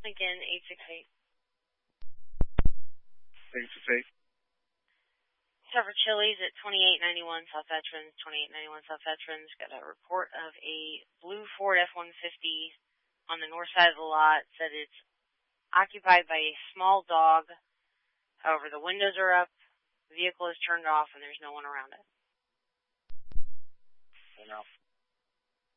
Again, 868. 868. Server Chili's at 2891 South Veterans, 2891 South Veterans. Got a report of a blue Ford F-150 on the north side of the lot. Said it's occupied by a small dog. However, the windows are up, the vehicle is turned off, and there's no one around it. Enough.